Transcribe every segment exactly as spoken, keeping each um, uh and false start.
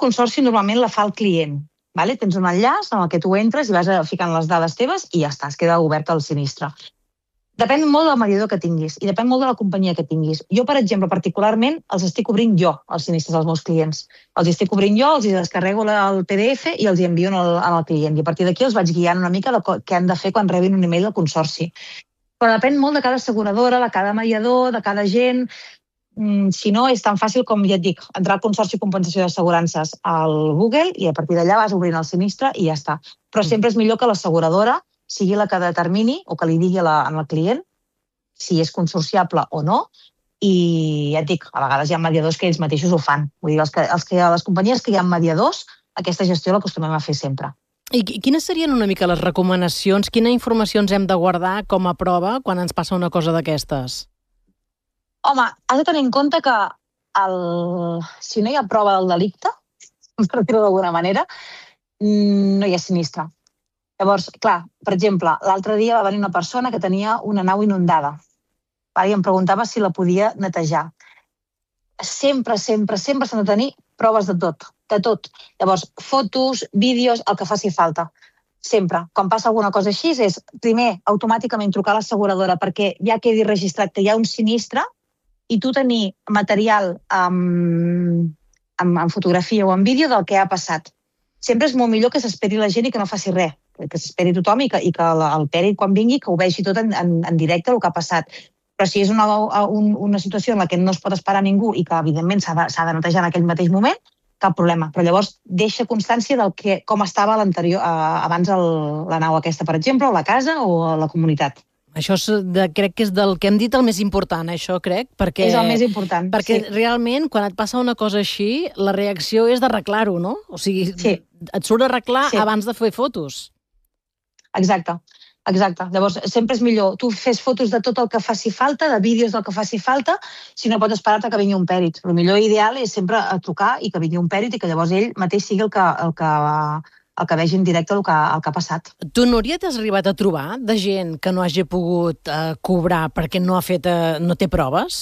consorci normalment la fa el client. Vale? Tens un enllaç en el que tu entres i vas ficant les dades teves i ja està, es queda obert el sinistre. Depèn molt del mediador que tinguis i depèn molt de la companyia que tinguis. Jo, per exemple, particularment, els estic obrint jo, els sinistres dels meus clients. Els estic obrint jo, els descarrego el P D F i els hi envio al client. I a partir d'aquí els vaig guiant una mica de què han de fer quan rebin un email del consorci. Però depèn molt de cada asseguradora, de cada mediador, de cada gent. Si no, és tan fàcil com, ja et dic, entrar al Consorci Compensació d'Assegurances al Google i a partir d'allà vas obrint el sinistre i ja està. Però sempre és millor que l'asseguradora sigui la que determini o que li digui al client si és consorciable o no, i ja et dic, a vegades hi ha mediadors que ells mateixos ho fan. Vull dir, els que, els que, les companyies que hi ha mediadors, aquesta gestió l'acostumem a fer sempre. I quines serien una mica les recomanacions? Quina informació ens hem de guardar com a prova quan ens passa una cosa d'aquestes? Home, has de tenir en compte que el... si no hi ha prova del delicte, per dir-ho d'alguna manera, no hi ha sinistre. Llavors, clar, per exemple, l'altre dia va venir una persona que tenia una nau inundada i em preguntava si la podia netejar. Sempre, sempre, sempre s'han de tenir proves de tot, de tot. Llavors, fotos, vídeos, el que faci falta. Sempre. Quan passa alguna cosa així, és primer automàticament trucar a l'asseguradora perquè ja quedi registrat que hi ha un sinistre i tu tenir material en, en, en fotografia o en vídeo del que ha passat. Sempre és molt millor que s'esperi la gent i que no faci res, que s'esperi tothom i que, i que el pèrit quan vingui que ho vegi tot en, en, en directe el que ha passat. Però si és una, un, una situació en la que no es pot esperar ningú i que evidentment s'ha de, s'ha de netejar en aquell mateix moment, cap problema. Però llavors deixa constància del que, com estava l'anterior, eh, abans el, la nau aquesta, per exemple, o la casa o la comunitat. Això és de, crec que és del que hem dit el més important, això crec. Perquè, és el més important, Perquè sí. realment, quan et passa una cosa així, la reacció és d'arreglar-ho, no? O sigui, sí. et surt a arreglar sí. abans de fer fotos. Exacte, exacte. Llavors, sempre és millor. Tu fes fotos de tot el que faci falta, de vídeos del que faci falta, si no pots esperar-te que vingui un pèrit. El millor ideal és sempre trucar i que vingui un pèrit i que llavors ell mateix sigui el que... El que el que vegi en directe el que, el que ha passat. Tu, Núria, t'has arribat a trobar de gent que no hagi pogut eh, cobrar perquè no ha fet, eh, no té proves?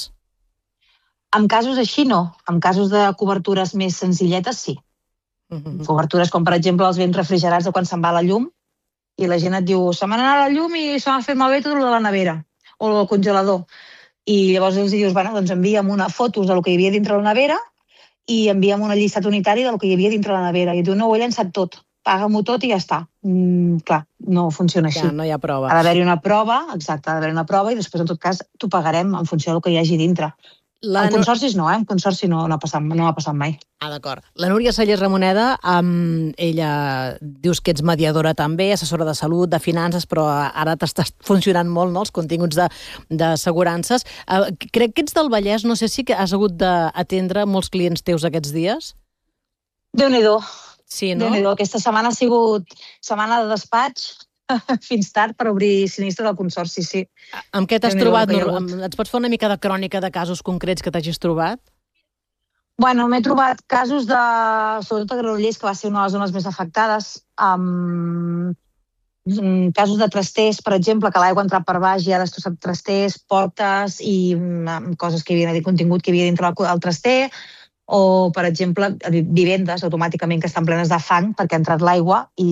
En casos així, no. En casos de cobertures més senzilletes, sí. Uh-huh. Cobertures com, per exemple, els béns refrigerats de quan se'n va la llum i la gent et diu, se m'ha anat la llum i se m'ha fet malbé tot el de la nevera o el congelador. I llavors els dius, bueno, doncs envia'm una fotos del que hi havia dintre la nevera i envia'm una llistat unitari del que hi havia dintre la nevera. I diu, no, ho he llançat tot. Paga-m'ho tot i ja està. Mm, clar, no funciona així. Ja, no hi ha prova. Ha d'haver-hi una prova, exacte, ha d'haver-hi una prova i després, en tot cas, t'ho pagarem en funció del que hi hagi dintre. La... En consorcis no, eh? En consorci no, no, ha passat, no ha passat mai. Ah, d'acord. La Núria Sallés Ramoneda, um, ella dius que ets mediadora també, assessora de salut, de finances, però ara t'estàs funcionant molt, no?, els continguts d'assegurances. Uh, crec que ets del Vallès, no sé si has hagut d'atendre molts clients teus aquests dies? Déu-n'hi-do. Sí, no? Déu-n'hi-do. Aquesta setmana ha sigut setmana de despatx fins tard per obrir sinistre del consorci, sí. Amb què t'has trobat? Ens pots fer una mica de crònica de casos concrets que t'hagis trobat? Bueno, m'he trobat casos de, sobretot a Granollers, que va ser una de les zones més afectades, amb casos de trasters, per exemple, que l'aigua ha entrat per baix i ha destrossat trasters, portes i coses que hi havia, contingut que hi havia dintre el traster, o, per exemple, vivendes automàticament que estan plenes de fang perquè ha entrat l'aigua i,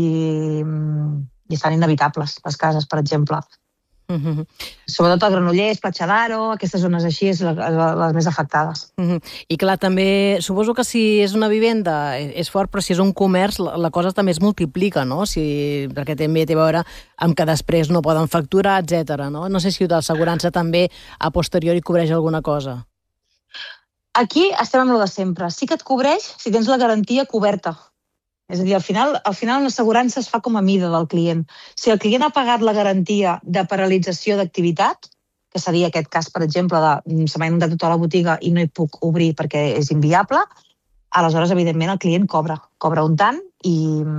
i estan inevitables, les cases, per exemple. Uh-huh. Sobretot a Granollers, Platja d'Aro, aquestes zones així, és les, les més afectades. Uh-huh. I clar, també, suposo que si és una vivenda és fort, però si és un comerç, la, la cosa també es multiplica, no? Si, perquè també té a veure amb que després no poden facturar, etcètera, no? No sé si l'assegurança també a posteriori cobreix alguna cosa. Aquí estem amb lo de sempre. Sí que et cobreix si tens la garantia coberta. És a dir, al final, al final una assegurança es fa com a mida del client. Si el client ha pagat la garantia de paralització d'activitat, que seria aquest cas, per exemple, de se m'ha inundat tota la botiga i no hi puc obrir perquè és inviable, aleshores, evidentment, el client cobra. Cobra un tant i,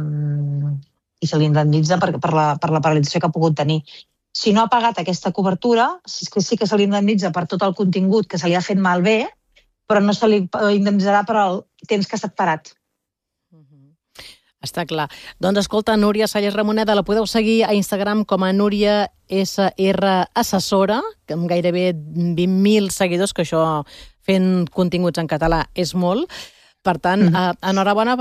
i se li indemnitza per, per, la, per la paralització que ha pogut tenir. Si no ha pagat aquesta cobertura, sí que, sí que se li indemnitza per tot el contingut que se li ha fet malbé, però no se li indemnitzarà per al temps que ha estat parat. Uh-huh. Està clar. Doncs escolta, Núria Sallés Ramoneda, la podeu seguir a Instagram com a Núria S R Assessora, amb gairebé vint mil seguidors, que això fent continguts en català és molt. Per tant, mm-hmm. enhorabona